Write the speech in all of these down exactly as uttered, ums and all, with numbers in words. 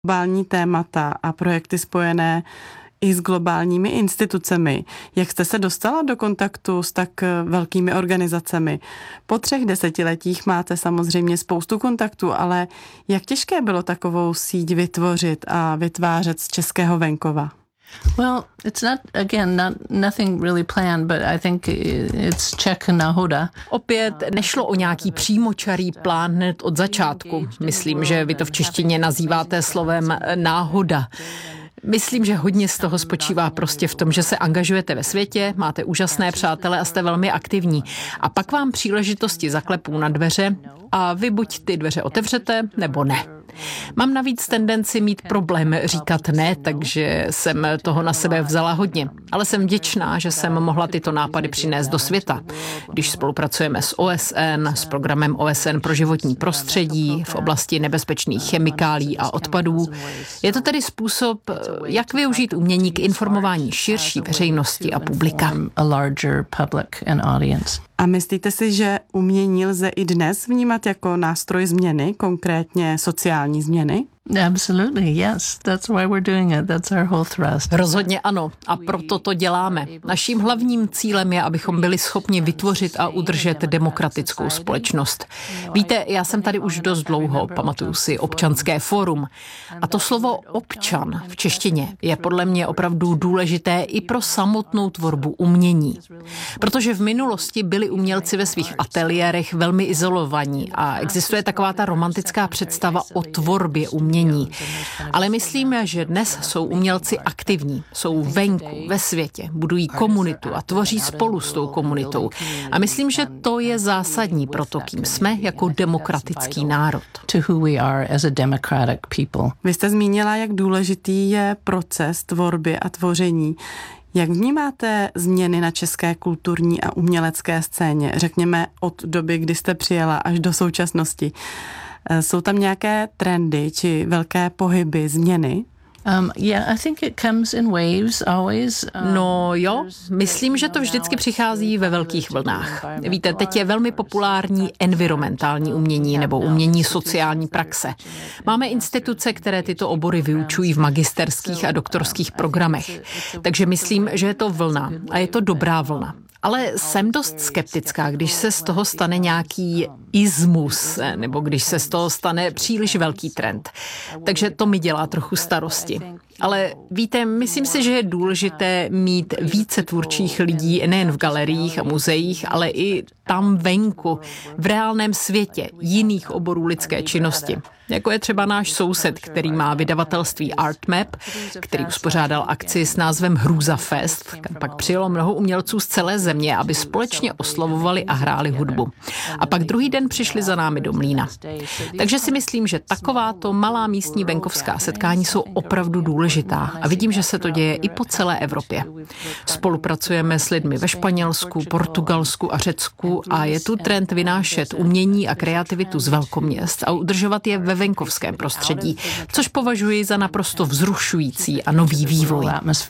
globální témata a projekty spojené i s globálními institucemi. Jak jste se dostala do kontaktu s tak velkými organizacemi? Po třech desetiletích máte samozřejmě spoustu kontaktů, ale jak těžké bylo takovou síť vytvořit a vytvářet z českého venkova? Well, it's not, again, not nothing really planned, but I think it's Czech náhoda. Opět nešlo o nějaký přímočarý plán hned od začátku. Myslím, že vy to v češtině nazýváte slovem náhoda. Myslím, že hodně z toho spočívá prostě v tom, že se angažujete ve světě, máte úžasné přátele a jste velmi aktivní. A pak vám příležitosti zaklepou na dveře a vy buď ty dveře otevřete, nebo ne. Mám navíc tendenci mít problém říkat ne, takže jsem toho na sebe vzala hodně. Ale jsem vděčná, že jsem mohla tyto nápady přinést do světa. Když spolupracujeme s O S N, s programem O S N pro životní prostředí v oblasti nebezpečných chemikálí a odpadů, je to tedy způsob, jak využít umění k informování širší veřejnosti a publika. A myslíte si, že umění lze i dnes vnímat jako nástroj změny, konkrétně sociální změny? Absolutely, yes. That's why we're doing it. That's our whole thrust. Rozhodně ano, a proto to děláme. Naším hlavním cílem je, abychom byli schopni vytvořit a udržet demokratickou společnost. Víte, já jsem tady už dost dlouho, pamatuju si občanské fórum. A to slovo občan v češtině je podle mě opravdu důležité i pro samotnou tvorbu umění. Protože v minulosti byli umělci ve svých ateliérech velmi izolovaní a existuje taková ta romantická představa o tvorbě umění. Ale myslíme, že dnes jsou umělci aktivní, jsou venku, ve světě, budují komunitu a tvoří spolu s tou komunitou. A myslím, že to je zásadní pro to, kým jsme jako demokratický národ. Vy jste zmínila, jak důležitý je proces tvorby a tvoření. Jak vnímáte změny na české kulturní a umělecké scéně, řekněme od doby, kdy jste přijela až do současnosti? Jsou tam nějaké trendy či velké pohyby, změny? Um, yeah, I think it comes in waves always. Um, no jo, myslím, že to vždycky přichází ve velkých vlnách. Víte, teď je velmi populární environmentální umění nebo umění sociální praxe. Máme instituce, které tyto obory vyučují v magisterských a doktorských programech. Takže myslím, že je to vlna a je to dobrá vlna. Ale jsem dost skeptická, když se z toho stane nějaký ismus, nebo když se z toho stane příliš velký trend. Takže to mi dělá trochu starosti. Ale víte, myslím si, že je důležité mít více tvůrčích lidí nejen v galeriích a muzeích, ale i tam venku, v reálném světě jiných oborů lidské činnosti. Jako je třeba náš soused, který má vydavatelství Artmap, který uspořádal akci s názvem Hrůza Fest. Pak přijelo mnoho umělců z celé země, aby společně oslavovali a hráli hudbu. A pak druhý den přišli za námi do mlýna. Takže si myslím, že takováto malá místní venkovská setkání jsou opravdu důležitá. A vidím, že se to děje i po celé Evropě. Spolupracujeme s lidmi ve Španělsku, Portugalsku a Řecku a je tu trend vynášet umění a kreativitu z velkoměst a udržovat je ve venkovském prostředí, což považuji za naprosto vzrušující a nový vývoj.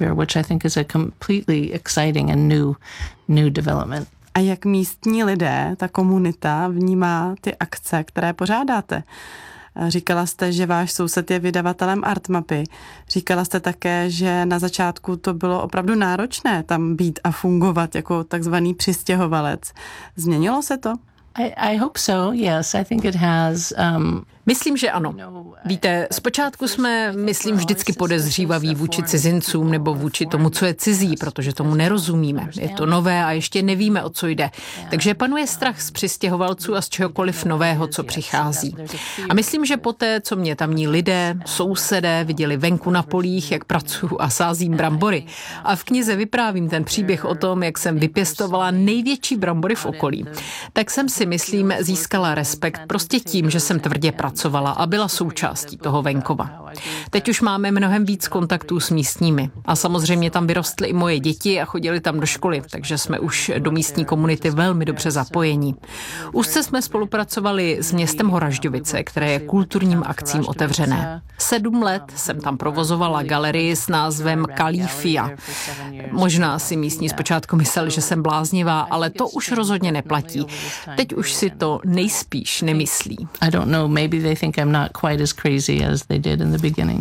A jak místní lidé, ta komunita vnímá ty akce, které pořádáte? Říkala jste, že váš soused je vydavatelem Artmapy. Říkala jste také, že na začátku to bylo opravdu náročné tam být a fungovat jako takzvaný přistěhovalec. Změnilo se to? I, I hope so, yes. I think it has. Um... Myslím, že ano. Víte, zpočátku jsme, myslím, vždycky podezřívaví vůči cizincům nebo vůči tomu, co je cizí, protože tomu nerozumíme. Je to nové a ještě nevíme, o co jde. Takže panuje strach z přistěhovalců a z čehokoliv nového, co přichází. A myslím, že poté, co mě tamní lidé, sousedé viděli venku na polích, jak pracuji a sázím brambory, a v knize vyprávím ten příběh o tom, jak jsem vypěstovala největší brambory v okolí, tak jsem si, myslím, získala respekt prostě tím, že jsem tvrdě pracovala. pracovala a byla součástí toho venkova. Teď už máme mnohem víc kontaktů s místními. A samozřejmě tam vyrostly i moje děti a chodili tam do školy, takže jsme už do místní komunity velmi dobře zapojení. Úzce jsme spolupracovali s městem Horažďovice, které je kulturním akcím otevřené. Sedm let jsem tam provozovala galerii s názvem Kalífia. Možná si místní zpočátku mysleli, že jsem bláznivá, ale to už rozhodně neplatí. Teď už si to nejspíš nemyslí. I don't know, maybe they think I'm not quite as crazy as they did in the beginning.